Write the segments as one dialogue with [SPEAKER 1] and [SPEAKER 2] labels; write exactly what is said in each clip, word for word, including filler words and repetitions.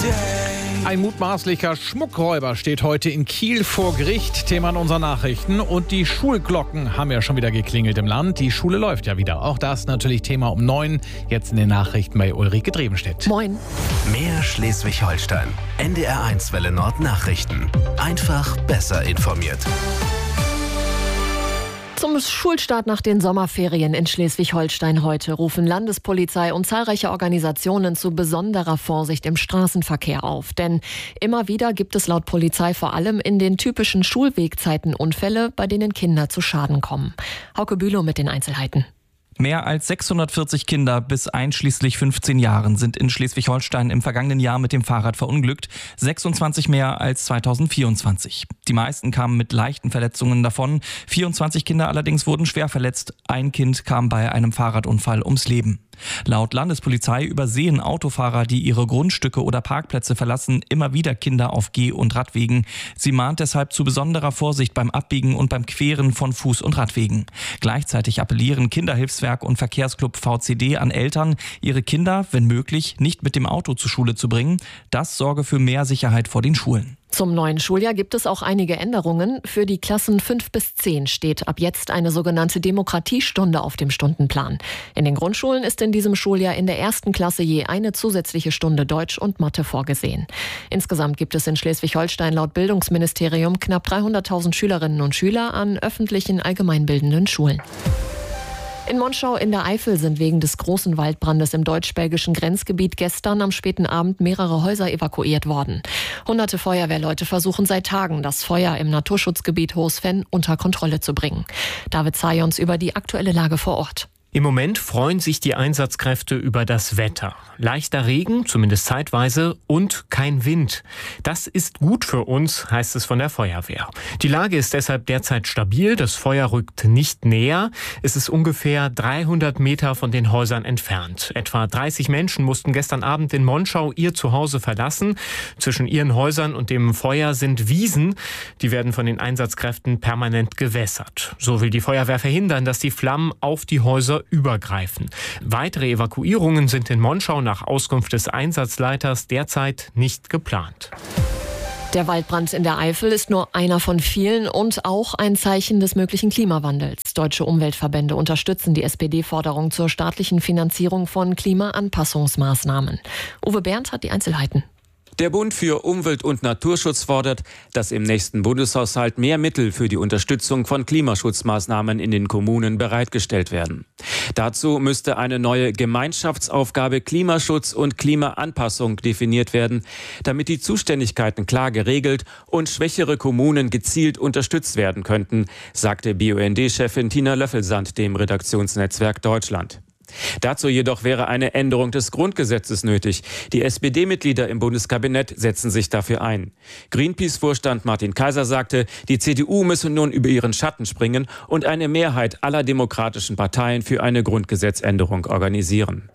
[SPEAKER 1] Ein mutmaßlicher Schmuckräuber steht heute in Kiel vor Gericht. Thema in unseren Nachrichten. Und die Schulglocken haben ja schon wieder geklingelt im Land. Die Schule läuft ja wieder. Auch das natürlich Thema um neun. Jetzt in den Nachrichten bei Ulrike Drebenstedt.
[SPEAKER 2] Moin.
[SPEAKER 3] Mehr Schleswig-Holstein. N D R eins Welle Nord Nachrichten. Einfach besser informiert.
[SPEAKER 2] Zum Schulstart nach den Sommerferien in Schleswig-Holstein heute rufen Landespolizei und zahlreiche Organisationen zu besonderer Vorsicht im Straßenverkehr auf. Denn immer wieder gibt es laut Polizei vor allem in den typischen Schulwegzeiten Unfälle, bei denen Kinder zu Schaden kommen. Hauke Bülow mit den Einzelheiten.
[SPEAKER 4] Mehr als sechshundertvierzig Kinder bis einschließlich fünfzehn Jahren sind in Schleswig-Holstein im vergangenen Jahr mit dem Fahrrad verunglückt, sechsundzwanzig mehr als zweitausendvierundzwanzig. Die meisten kamen mit leichten Verletzungen davon, vierundzwanzig Kinder allerdings wurden schwer verletzt. Ein Kind kam bei einem Fahrradunfall ums Leben. Laut Landespolizei übersehen Autofahrer, die ihre Grundstücke oder Parkplätze verlassen, immer wieder Kinder auf Geh- und Radwegen. Sie mahnt deshalb zu besonderer Vorsicht beim Abbiegen und beim Queren von Fuß- und Radwegen. Gleichzeitig appellieren Kinderhilfswerk und Verkehrsclub V C D an Eltern, ihre Kinder, wenn möglich, nicht mit dem Auto zur Schule zu bringen. Das sorge für mehr Sicherheit vor den Schulen.
[SPEAKER 2] Zum neuen Schuljahr gibt es auch einige Änderungen. Für die Klassen fünf bis zehn steht ab jetzt eine sogenannte Demokratiestunde auf dem Stundenplan. In den Grundschulen ist in diesem Schuljahr in der ersten Klasse je eine zusätzliche Stunde Deutsch und Mathe vorgesehen. Insgesamt gibt es in Schleswig-Holstein laut Bildungsministerium knapp dreihunderttausend Schülerinnen und Schüler an öffentlichen allgemeinbildenden Schulen. In Monschau in der Eifel sind wegen des großen Waldbrandes im deutsch-belgischen Grenzgebiet gestern am späten Abend mehrere Häuser evakuiert worden. Hunderte Feuerwehrleute versuchen seit Tagen, das Feuer im Naturschutzgebiet Hohsfenn unter Kontrolle zu bringen. David Zajons über die aktuelle Lage vor Ort.
[SPEAKER 5] Im Moment freuen sich die Einsatzkräfte über das Wetter. Leichter Regen, zumindest zeitweise, und kein Wind. Das ist gut für uns, heißt es von der Feuerwehr. Die Lage ist deshalb derzeit stabil, das Feuer rückt nicht näher. Es ist ungefähr dreihundert Meter von den Häusern entfernt. Etwa dreißig Menschen mussten gestern Abend in Monschau ihr Zuhause verlassen. Zwischen ihren Häusern und dem Feuer sind Wiesen. Die werden von den Einsatzkräften permanent gewässert. So will die Feuerwehr verhindern, dass die Flammen auf die Häuser übergreifen. Weitere Evakuierungen sind in Monschau nach Auskunft des Einsatzleiters derzeit nicht geplant.
[SPEAKER 2] Der Waldbrand in der Eifel ist nur einer von vielen und auch ein Zeichen des möglichen Klimawandels. Deutsche Umweltverbände unterstützen die S P D-Forderung zur staatlichen Finanzierung von Klimaanpassungsmaßnahmen. Uwe Berndt hat die Einzelheiten.
[SPEAKER 6] Der Bund für Umwelt- und Naturschutz fordert, dass im nächsten Bundeshaushalt mehr Mittel für die Unterstützung von Klimaschutzmaßnahmen in den Kommunen bereitgestellt werden. Dazu müsste eine neue Gemeinschaftsaufgabe Klimaschutz und Klimaanpassung definiert werden, damit die Zuständigkeiten klar geregelt und schwächere Kommunen gezielt unterstützt werden könnten, sagte B U N D-Chefin Tina Löffelsand dem Redaktionsnetzwerk Deutschland. Dazu jedoch wäre eine Änderung des Grundgesetzes nötig. Die S P D-Mitglieder im Bundeskabinett setzen sich dafür ein. Greenpeace-Vorstand Martin Kaiser sagte, die C D U müsse nun über ihren Schatten springen und eine Mehrheit aller demokratischen Parteien für eine Grundgesetzänderung organisieren.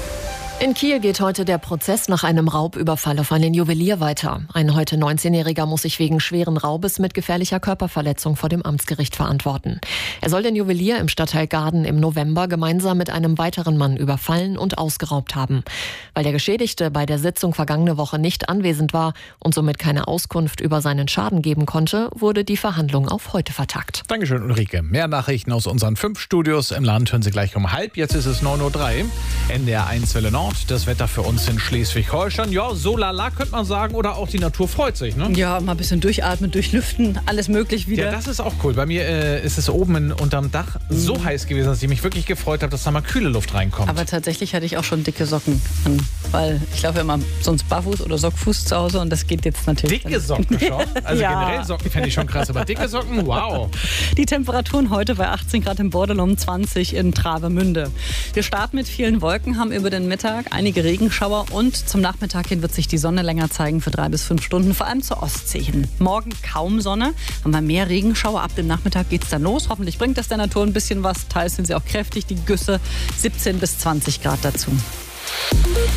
[SPEAKER 2] In Kiel geht heute der Prozess nach einem Raubüberfall auf einen Juwelier weiter. Ein heute neunzehnjähriger muss sich wegen schweren Raubes mit gefährlicher Körperverletzung vor dem Amtsgericht verantworten. Er soll den Juwelier im Stadtteil Gaden im November gemeinsam mit einem weiteren Mann überfallen und ausgeraubt haben. Weil der Geschädigte bei der Sitzung vergangene Woche nicht anwesend war und somit keine Auskunft über seinen Schaden geben konnte, wurde die Verhandlung auf heute vertagt.
[SPEAKER 1] Dankeschön, Ulrike. Mehr Nachrichten aus unseren fünf Studios im Land hören Sie gleich um halb. Jetzt ist es neun Uhr drei. N D R eins Welle Nord. Das Wetter für uns in Schleswig-Holstein. Ja, so lala könnte man sagen. Oder auch die Natur freut sich, ne?
[SPEAKER 7] Ja, mal ein bisschen durchatmen, durchlüften, alles möglich wieder.
[SPEAKER 1] Ja, das ist auch cool. Bei mir äh, ist es oben in, unterm Dach so mhm. heiß gewesen, dass ich mich wirklich gefreut habe, dass da mal kühle Luft reinkommt.
[SPEAKER 7] Aber tatsächlich hatte ich auch schon dicke Socken an, weil ich laufe immer sonst barfuß oder Sockfuß zu Hause und das geht jetzt natürlich.
[SPEAKER 1] Dicke Socken schon? Also ja. Generell Socken fände ich schon krass, aber dicke Socken, wow.
[SPEAKER 7] Die Temperaturen heute bei achtzehn Grad im Bordelum, zwanzig in Travemünde. Wir starten mit vielen Wolken, haben über den Mittag einige Regenschauer und zum Nachmittag hin wird sich die Sonne länger zeigen für drei bis fünf Stunden, vor allem zur Ostsee hin. Morgen kaum Sonne, haben wir mehr Regenschauer. Ab dem Nachmittag geht es dann los. Hoffentlich bringt das der Natur ein bisschen was. Teils sind sie auch kräftig, die Güsse siebzehn bis zwanzig Grad dazu.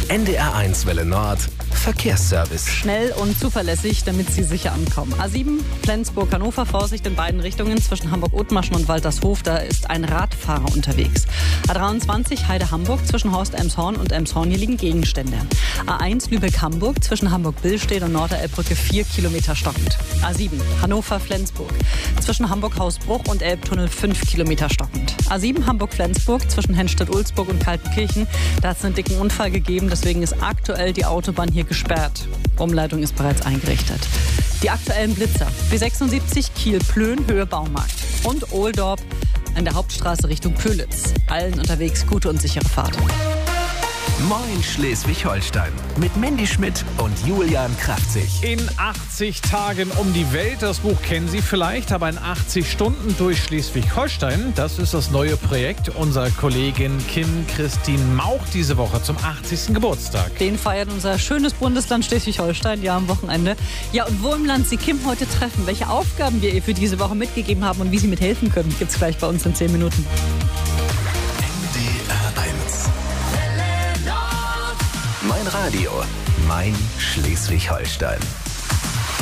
[SPEAKER 3] N D R eins Welle Nord. Verkehrsservice.
[SPEAKER 7] Schnell und zuverlässig, damit Sie sicher ankommen. A sieben, Flensburg-Hannover, Vorsicht in beiden Richtungen zwischen Hamburg-Othmarschen und Waltershof. Da ist ein Radfahrer unterwegs. A dreiundzwanzig, Heide-Hamburg zwischen Horst-Elmshorn und Elmshorn. Hier liegen Gegenstände. A eins, Lübeck-Hamburg zwischen Hamburg-Billstedt und Nord-Elbbrücke vier Kilometer stockend. A sieben, Hannover-Flensburg zwischen Hamburg-Hausbruch und Elbtunnel fünf Kilometer stockend. A sieben, Hamburg-Flensburg zwischen Hennstedt-Ulzburg und Kaltenkirchen. Da hat es einen dicken Unfall gegeben, deswegen ist aktuell die Autobahn hier gesperrt. Umleitung ist bereits eingerichtet. Die aktuellen Blitzer. B sechsundsiebzig Kiel-Plön, Höhe Baumarkt. Und Ohldorp an der Hauptstraße Richtung Pölitz. Allen unterwegs gute und sichere Fahrt.
[SPEAKER 3] Moin Schleswig-Holstein mit Mandy Schmidt und Julian Kraftzig.
[SPEAKER 1] In achtzig Tagen um die Welt, das Buch kennen Sie vielleicht, aber in achtzig Stunden durch Schleswig-Holstein, das ist das neue Projekt unserer Kollegin Kim Christine Mauch diese Woche zum achtzigsten Geburtstag.
[SPEAKER 7] Den feiert unser schönes Bundesland Schleswig-Holstein ja am Wochenende. Ja, und wo im Land Sie Kim heute treffen, welche Aufgaben wir ihr für diese Woche mitgegeben haben und wie Sie mithelfen können, gibt's gleich bei uns in zehn Minuten.
[SPEAKER 3] N D R eins. Mein Radio, mein Schleswig-Holstein.